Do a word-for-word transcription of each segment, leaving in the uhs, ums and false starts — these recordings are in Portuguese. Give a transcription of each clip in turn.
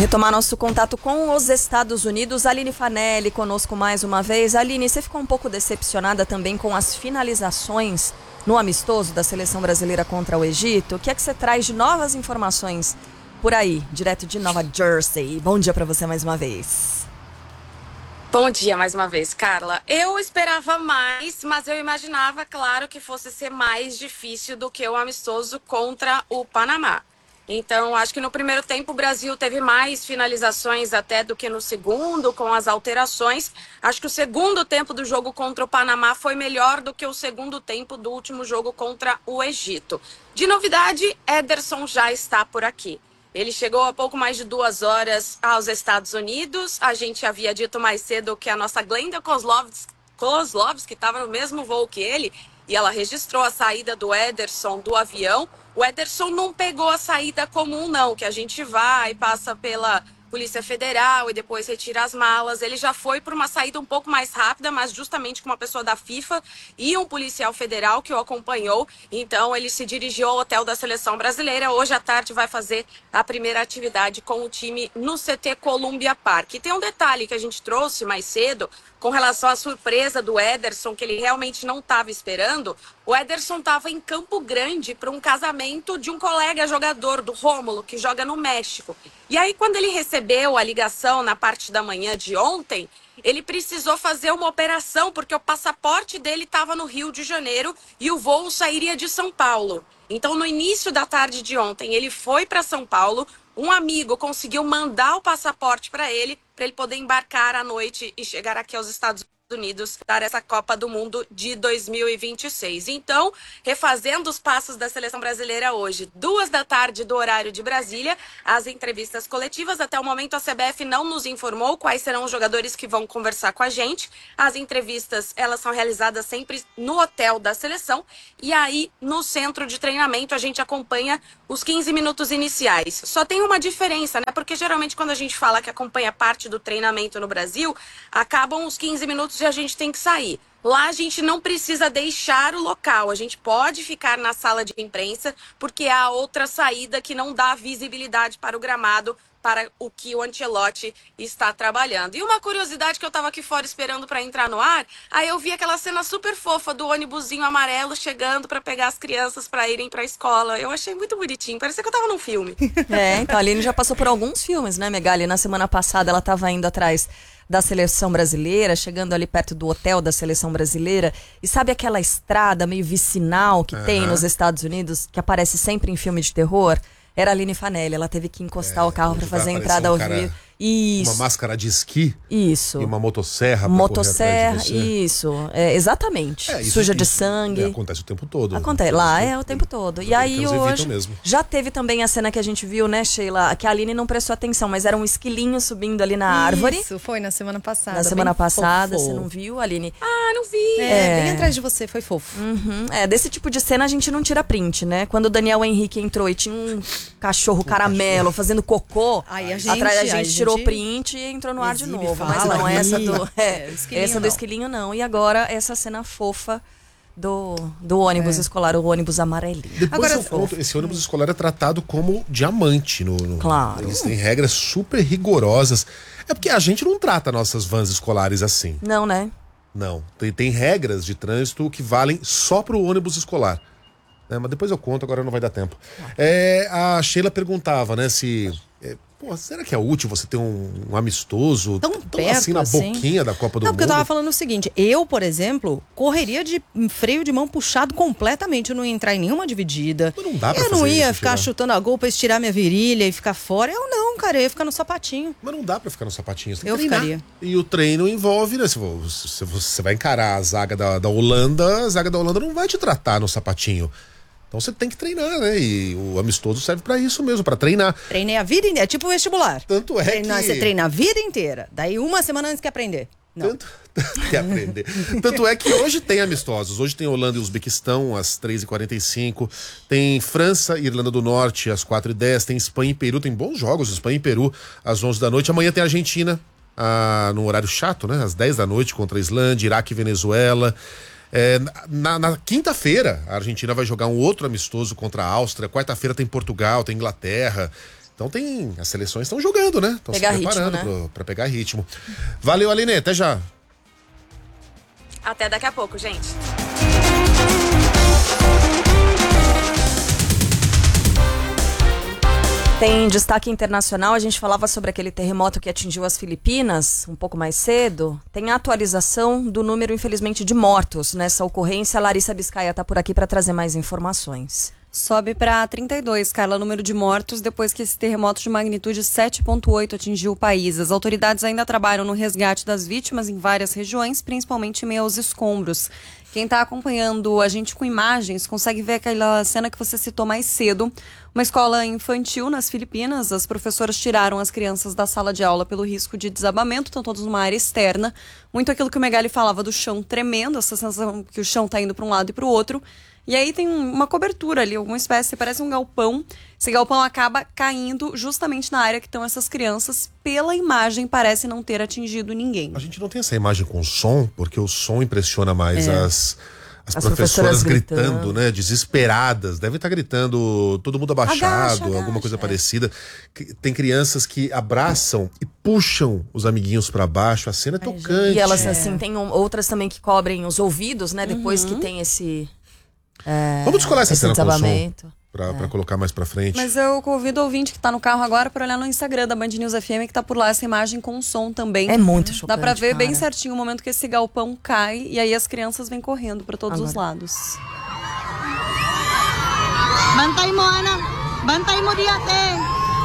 retomar nosso contato com os Estados Unidos. Aline Fanelli conosco mais uma vez. Aline, você ficou um pouco decepcionada também com as finalizações no amistoso da seleção brasileira contra o Egito? O que é que você traz de novas informações por aí, direto de Nova Jersey? Bom dia para você mais uma vez. Bom dia mais uma vez, Carla. Eu esperava mais, mas eu imaginava, claro, que fosse ser mais difícil do que o amistoso contra o Panamá. Então, acho que no primeiro tempo o Brasil teve mais finalizações até do que no segundo, com as alterações. Acho que o segundo tempo do jogo contra o Panamá foi melhor do que o segundo tempo do último jogo contra o Egito. De novidade, Ederson já está por aqui. Ele chegou há pouco mais de duas horas aos Estados Unidos. A gente havia dito mais cedo que a nossa Glenda Kozlovski, que estava no mesmo voo que ele, e ela registrou a saída do Ederson do avião. O Ederson não pegou a saída comum, não, que a gente vai, passa pela Polícia Federal e depois retira as malas. Ele já foi por uma saída um pouco mais rápida, mas justamente com uma pessoa da FIFA e um policial federal que o acompanhou. Então, ele se dirigiu ao hotel da seleção brasileira. Hoje à tarde vai fazer a primeira atividade com o time no C T Columbia Park. E tem um detalhe que a gente trouxe mais cedo, com relação à surpresa do Ederson, que ele realmente não estava esperando. O Ederson estava em Campo Grande para um casamento de um colega jogador, do Rômulo, que joga no México. E aí, quando ele recebeu a ligação na parte da manhã de ontem, ele precisou fazer uma operação, porque o passaporte dele estava no Rio de Janeiro e o voo sairia de São Paulo. Então, no início da tarde de ontem, ele foi para São Paulo. Um amigo conseguiu mandar o passaporte para ele, para ele poder embarcar à noite e chegar aqui aos Estados Unidos para essa Copa do Mundo de dois mil e vinte e seis. Então, refazendo os passos da seleção brasileira hoje, duas da tarde do horário de Brasília, as entrevistas coletivas. Até o momento a C B F não nos informou quais serão os jogadores que vão conversar com a gente. As entrevistas, elas são realizadas sempre no hotel da seleção e aí no centro de treinamento a gente acompanha os quinze minutos iniciais. Só tem uma diferença, né? Porque geralmente quando a gente fala que acompanha parte do treinamento no Brasil, acabam os quinze minutos e a gente tem que sair. Lá a gente não precisa deixar o local, a gente pode ficar na sala de imprensa, porque há outra saída que não dá visibilidade para o gramado, para o que o Ancelotti está trabalhando. E uma curiosidade que eu estava aqui fora esperando para entrar no ar, aí eu vi aquela cena super fofa do ônibusinho amarelo chegando para pegar as crianças para irem para a escola. Eu achei muito bonitinho, parecia que eu estava num filme. É, então a Aline já passou por alguns filmes, né, Megali? Na semana passada ela estava indo atrás da seleção brasileira, chegando ali perto do hotel da seleção brasileira, e sabe aquela estrada meio vicinal que uhum. tem nos Estados Unidos, que aparece sempre em filme de terror? Era a Aline Fanelli, ela teve que encostar é, o carro para fazer a entrada ao vivo. Isso. Uma máscara de esqui. Isso. E uma motosserra pra Motosserra, correr atrás de você. Isso. É, exatamente. É, isso, Suja isso, de sangue. É, acontece o tempo todo. Acontece. Né? Lá é o tempo todo. E aí hoje mesmo. Já teve também a cena que a gente viu, né, Sheila? Que a Aline não prestou atenção, mas era um esquilinho subindo ali na árvore. Isso, foi na semana passada. Na semana passada, fofo. Você não viu, Aline? Ah, não vi. É, é, bem atrás de você, foi fofo. Uhum. É, desse tipo de cena a gente não tira print, né? Quando o Daniel Henrique entrou e tinha um cachorro um caramelo cachorro. fazendo cocô, aí a gente, atrás a gente, a gente tirou print e entrou no ar de novo. Fala, mas não, aí. essa do, é, é, essa do esquilinho não. E agora essa cena fofa do, do ônibus é. escolar, o ônibus amarelinho. Depois agora, eu conto, esse ônibus escolar é tratado como diamante. No, no, claro. Eles têm regras super rigorosas. É porque a gente não trata nossas vans escolares assim. Não, né? Não. Tem, tem regras de trânsito que valem só pro ônibus escolar. É, mas depois eu conto, agora não vai dar tempo. É, a Sheila perguntava, né, se... É, pô, será que é útil você ter um, um amistoso tão, tão perto, assim na assim? boquinha da Copa do Não, Mundo? porque eu tava falando o seguinte, eu, por exemplo, correria de freio de mão puxado completamente, eu não ia entrar em nenhuma dividida. Mas não dá pra eu fazer não ia isso, ficar tirar. chutando a gol pra estirar minha virilha e ficar fora. Eu não, cara, eu ia ficar no sapatinho. Mas não dá pra ficar no sapatinho, você tem eu que treinar. ficaria. E o treino envolve, né, se você vai encarar a zaga da, da Holanda, a zaga da Holanda não vai te tratar no sapatinho. Então você tem que treinar, né? E o amistoso serve pra isso mesmo, pra treinar. Treinei a vida inteira, é tipo um vestibular. Tanto é Treinar, que... Você treina a vida inteira, daí uma semana antes que aprender. Não. Tanto... Quer aprender. Tanto é que hoje tem amistosos. Hoje tem Holanda e Uzbequistão às três e quarenta e cinco. Tem França e Irlanda do Norte às quatro e dez. Tem Espanha e Peru. Tem bons jogos. Espanha e Peru às onze da noite. Amanhã tem Argentina ah, no horário chato, né? Às dez da noite contra a Islândia, Iraque e Venezuela. É, na, na quinta-feira, a Argentina vai jogar um outro amistoso contra a Áustria. Quarta-feira tem Portugal, tem Inglaterra. Então tem. As seleções estão jogando, né? Estão se preparando ritmo, né? para pegar ritmo. Valeu, Aline, até já. Até daqui a pouco, gente. Tem destaque internacional, a gente falava sobre aquele terremoto que atingiu as Filipinas um pouco mais cedo. Tem a atualização do número, infelizmente, de mortos nessa ocorrência. A Larissa Biscaia está por aqui para trazer mais informações. Sobe para trinta e dois, Carla, o número de mortos depois que esse terremoto de magnitude sete ponto oito atingiu o país. As autoridades ainda trabalham no resgate das vítimas em várias regiões, principalmente em meio aos escombros. Quem está acompanhando a gente com imagens consegue ver aquela cena que você citou mais cedo. Uma escola infantil nas Filipinas, as professoras tiraram as crianças da sala de aula pelo risco de desabamento, estão todos numa área externa. Muito aquilo que o Megali falava do chão tremendo, essa sensação que o chão está indo para um lado e para o outro. E aí tem uma cobertura ali, alguma espécie, parece um galpão. Esse galpão acaba caindo justamente na área que estão essas crianças. Pela imagem, parece não ter atingido ninguém. A gente não tem essa imagem com som, porque o som impressiona mais é. as... As, As professoras, professoras gritando, gritando, né? Desesperadas. Devem estar gritando todo mundo abaixado, Agacha, agacha, alguma coisa é. parecida. Tem crianças que abraçam e puxam os amiguinhos pra baixo. A cena é Ai, tocante. E elas, assim, tem um- outras também que cobrem os ouvidos, né? Depois que tem esse... é, Vamos descolar essa esse cena com som desabamento. pra, pra colocar mais pra frente. Mas eu convido o ouvinte que está no carro agora para olhar no Instagram da Band News F M, que está por lá essa imagem com som também. É muito chocante, Dá para ver cara. bem certinho o momento que esse galpão cai e aí as crianças vêm correndo para todos Agora. os lados. Bantay mo, Ana. Bantay mo di ate.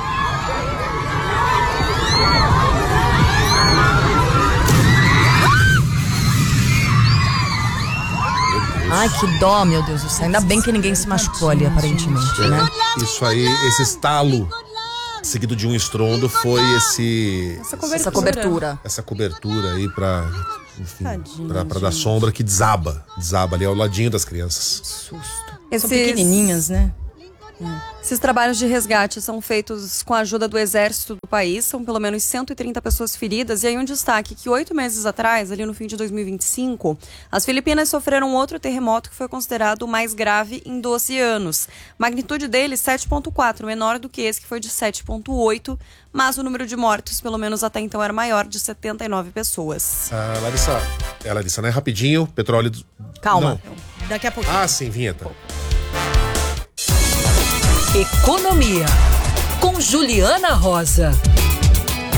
Ai, que dó, meu Deus do céu. Ainda bem que ninguém se machucou ali, aparentemente, né? É, isso aí, esse estalo seguido de um estrondo foi esse Essa cobertura. Essa cobertura. essa cobertura aí pra, enfim, Tadinho, pra, pra dar sombra que desaba. Desaba ali ao ladinho das crianças. São Esses, pequenininhas, né? esses trabalhos de resgate são feitos com a ajuda do exército do país. São pelo menos cento e trinta pessoas feridas. E aí um destaque que oito meses atrás, ali no fim de dois mil e vinte e cinco, as Filipinas sofreram outro terremoto que foi considerado o mais grave em doze anos. Magnitude dele, sete ponto quatro, menor do que esse que foi de sete ponto oito. Mas o número de mortos, pelo menos até então, era maior, de setenta e nove pessoas. Ah, Larissa, é, Larissa, né? Rapidinho, petróleo... do- Calma. Não. Daqui a pouco. Ah, sim, vinheta. Economia, com Juliana Rosa.